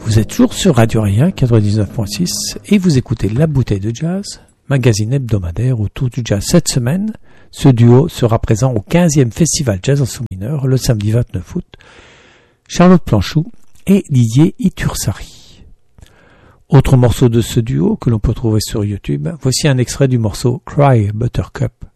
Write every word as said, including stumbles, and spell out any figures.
Vous êtes toujours sur Radio Rien quatre-vingt-dix-neuf point six et vous écoutez La Bouteille de Jazz, magazine hebdomadaire autour du jazz. Cette semaine, ce duo sera présent au quinzième Festival Jazz en Son mineur le samedi vingt-neuf août. Charlotte Planchou et Didier Itursari. Autre morceau de ce duo que l'on peut trouver sur YouTube, voici un extrait du morceau Cry Buttercup